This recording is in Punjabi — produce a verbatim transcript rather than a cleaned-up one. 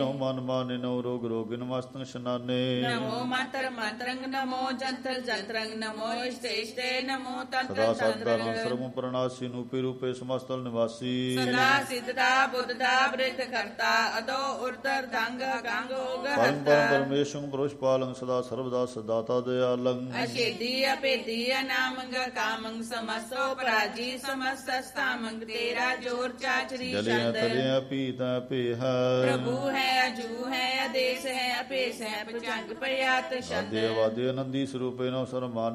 ਮਨ ਮਾਨੇ ਨੋ ਰੋਗ ਰੋਗਿ ਨਮਸਤੰ ਸ਼ਨਾਨੇ ਨਮੋ ਮੰਤਰ ਮੰਤਰੰਗ ਨਮੋ ਜੰਤਰ ਜੰਤਰੰਗ ਨਮੋ ਇਸ਼ਟੇ ਇਸ਼ਟੇ ਨਮੋ ਤੰਤਰ ਸਦਾ ਸਤਿਦਾਨ ਤੰਤਰੰਗ ਸਰਵ ਪ੍ਰਣਾਸੀ ਨੂਪੇ ਰੂਪੇ ਸਮਸਤਲ ਨਿਵਾਸੀ ਸਦਾ ਸਿੱਧਦਾ ਬੁੱਧਦਾ ਬ੍ਰਿਤ ਕਰਤਾ ਅਦੋ ਉਰਦਰ ਦੰਗ ਗੰਗ ਉਗ ਪਰਮ ਪਰਮ ਹਰਤਾ ਪਰਮੇਸ਼ੰ ਪੁਰਸ਼ ਪਾਲੰ ਸਦਾ ਸਰਵਦਾ ਸਦਾਤਾ ਦਇਆਲੰ ਅਸ਼ੇਦੀ ਅਪੇਦੀ ਅਨਾਮੰਗ ਕਾਮੰਗ ਸਮਸੋ ਪਰਾਜੀ ਸਮਸਤਾਮੰਗ ਤੇਰਾ ਜੋਰ ਚਾਚਰੀ ਜਲਿਆ ਛੰਦ ਤਲਿਆ ਪੀਤਾ ਪੇਹ ਪ੍ਰਭੂ ਹੈ ਅਜੂ ਹੈ ਆਦੇਸ਼ ਹੈ ਅਪੇਸ਼ ਹੈ ਭੁਜੰਗ ਪ੍ਰਿਆਤ ਛੰਦ ਆਦੇ ਵਾਦੇ ਅਨੰਦੀ ਸਰੂਪੇ ਨੋ ਸਰਮਾਨ